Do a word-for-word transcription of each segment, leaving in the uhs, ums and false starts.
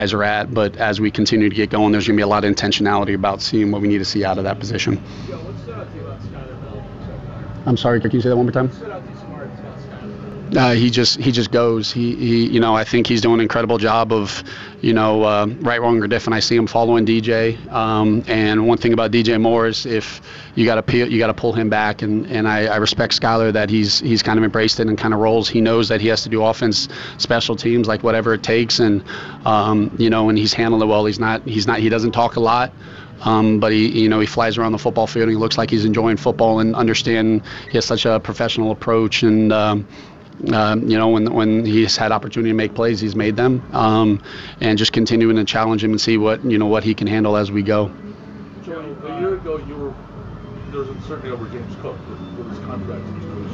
guys are at, but as we continue to get going, there's going to be a lot of intentionality about seeing what we need to see out of that position. Joe, what stood out to you about Skyler Bell? I'm sorry, can you say that one more time? What stood out to you smart about Skyler? Uh, he just he just goes. He, he you know I think he's doing an incredible job of, you know, uh, right, wrong, or different. I see him following D J. Um, and one thing about D J Moore is if you got to you got to pull him back. And, and I, I respect Skyler that he's he's kind of embraced it and kind of rolls. He knows that he has to do offense, special teams, like whatever it takes. And um, you know, and he's handled it well. He's not he's not he doesn't talk a lot. Um, but he, you know, he flies around the football field and he looks like he's enjoying football and understand he has such a professional approach. And um, Um, you know, when when he's had opportunity to make plays, he's made them, um, and just continuing to challenge him and see what you know what he can handle as we go. Joe, a year ago, you were there was uncertainty over James Cook with, with his contract situation.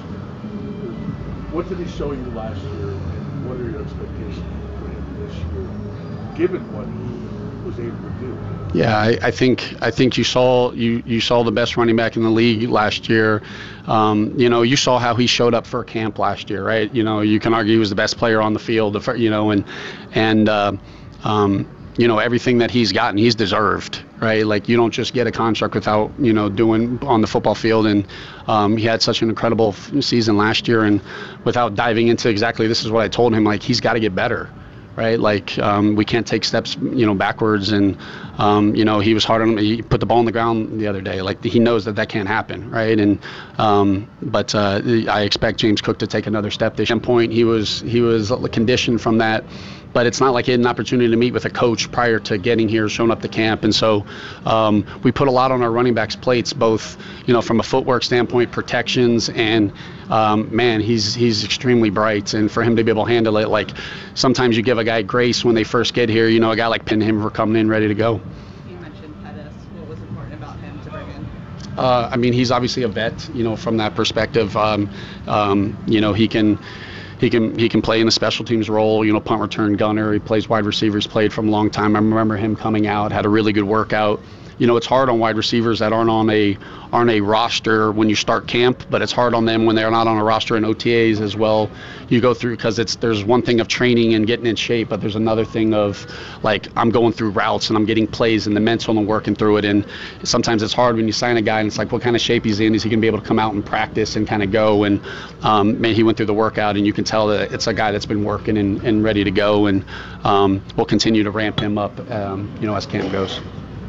What did he show you last year, and what are your expectations for him this year, given what he was able to do? Yeah, I, I think I think you saw you, you saw the best running back in the league last year. Um, you know, you saw how he showed up for camp last year, right? You know, you can argue he was the best player on the field. You know, and and uh, um, you know everything that he's gotten, he's deserved, right? Like you don't just get a contract without you know doing on the football field. And um, he had such an incredible season last year. And without diving into exactly, this is what I told him. Like he's got to get better. Right, like um, we can't take steps, you know, backwards. And um, you know, he was hard on him. He put the ball on the ground the other day. Like he knows that that can't happen, right? And um, but uh, I expect James Cook to take another step. This point, he was he was conditioned from that. But it's not like he had an opportunity to meet with a coach prior to getting here, showing up to camp. And so um, we put a lot on our running backs' plates, both, you know, from a footwork standpoint, protections, and um, man, he's he's extremely bright. And for him to be able to handle it, like sometimes you give a guy grace when they first get here. You know, a guy like Penham for coming in ready to go. You mentioned Pettis. What was important about him to bring in? Uh, I mean, he's obviously a vet, you know, from that perspective. Um, um, you know, he can. He can he can play in a special teams role, you know, punt return gunner. He plays wide receivers, played from a long time. I remember him coming out, had a really good workout. You know, it's hard on wide receivers that aren't on a aren't a roster when you start camp, but it's hard on them when they're not on a roster in O T As as well. You go through because it's there's one thing of training and getting in shape, but there's another thing of like I'm going through routes and I'm getting plays and the mental and working through it. And sometimes it's hard when you sign a guy and it's like what kind of shape he's in. Is he going to be able to come out and practice and kind of go? And um, man, he went through the workout and you can tell that it's a guy that's been working and, and ready to go. And um, we'll continue to ramp him up, um, you know, as camp goes.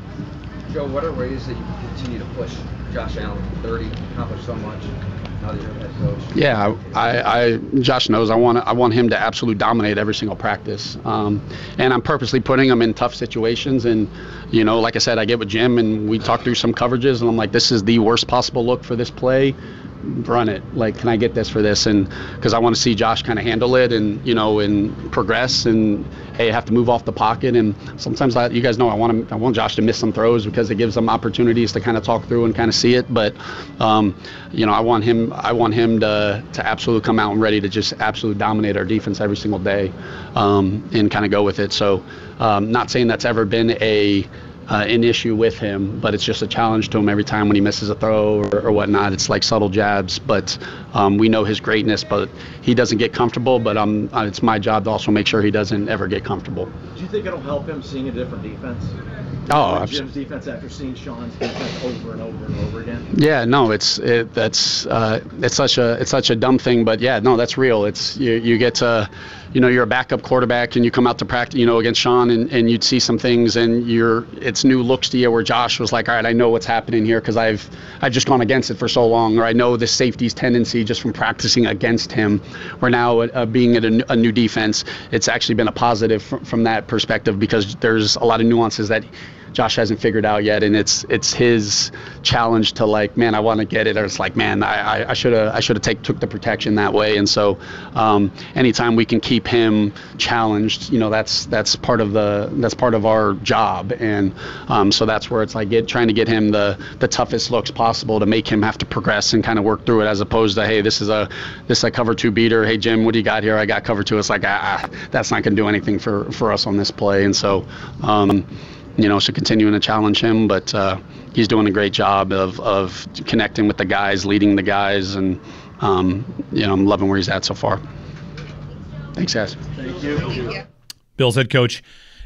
Joe, what are ways that you can continue to push Josh Allen to thirty, accomplish so much now that you're the head coach? Yeah, I, I Josh knows I want I want him to absolutely dominate every single practice, um, and I'm purposely putting him in tough situations. And you know, like I said, I get with Jim and we talk through some coverages, and I'm like, this is the worst possible look for this play. Run it. Like, can I get this for this? And because I want to see Josh kind of handle it and you know and progress. And hey, I have to move off the pocket. And sometimes I, you guys know I want him, I want Josh to miss some throws because it gives them opportunities to kind of talk through and kind of see it. But um, you know, I want him. I want him to to absolutely come out and ready to just absolutely dominate our defense every single day, um, and kind of go with it. So, um, not saying that's ever been a Uh, an issue with him, but it's just a challenge to him every time when he misses a throw or, or whatnot. It's like subtle jabs, but um, we know his greatness, but he doesn't get comfortable, but um, uh, it's my job to also make sure he doesn't ever get comfortable. Do you think it'll help him seeing a different defense? Oh, like Jim's defense after seeing Sean's defense over and over and over again? Yeah, no, it's it, that's uh, it's such a it's such a dumb thing, but yeah, no, that's real. It's you you get to, you know, you're a backup quarterback and you come out to practice, you know, against Sean, and, and you'd see some things and you're it's new looks to you where Josh was like, all right, I know what's happening here because I've I've just gone against it for so long, or I know the safety's tendency just from practicing against him. Where now uh, being at a, a new defense, it's actually been a positive from, from that perspective because there's a lot of nuances that Josh hasn't figured out yet, and it's it's his challenge to like, man, I want to get it, or it's like, man, I I should have I should have take took the protection that way. And so, um, anytime we can keep him challenged, you know, that's that's part of the that's part of our job, and um, so that's where it's like get trying to get him the the toughest looks possible to make him have to progress and kind of work through it, as opposed to, hey, this is a this is a cover two beater. Hey Jim, what do you got here? I got cover two. It's like ah, that's not going to do anything for for us on this play, and so. Um, You know, so continuing to challenge him, but uh, he's doing a great job of, of connecting with the guys, leading the guys, and um, you know, I'm loving where he's at so far. Thanks, guys. Thank you. Bills head coach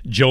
Joe